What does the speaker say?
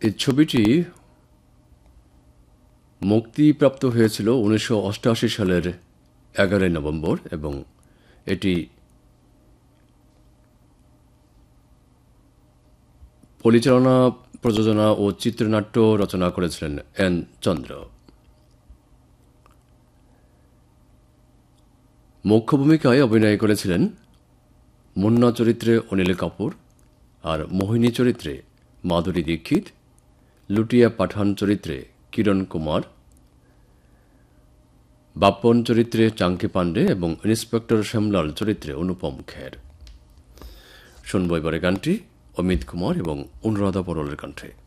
এই ছবিটি মুক্তিপ্রাপ্ত হয়েছিল 1988 সালের 11 নভেম্বর এবং এটি পরিচালনা, প্রযোজনা ও চিত্রনাট্য রচনা করেছিলেন এন চন্দ্র। মুখ্য ভূমিকায় অভিনয় করেছিলেন মুন্না চরিত্রে অনিল কাপুর, আর মোহিনী চরিত্রে মাধুরী দীক্ষিত, লুটিয়া পাঠান চরিত্রে কিরণ কুমার, বাপ্পন চরিত্রে চাঙ্কি পান্ডে এবং ইন্সপেক্টর শ্যামলাল চরিত্রে অনুপম খের। শুনব এবারে গানটি অমিত কুমার এবং অনুরাধা পরলের কণ্ঠে।